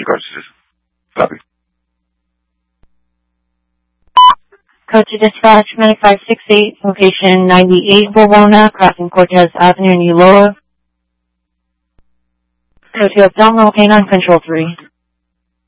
regards to this. Copy. Code to dispatch 9568, location 98 Bowona, crossing Cortez Avenue, New Loa. Code to Abdominal Canine Control 3.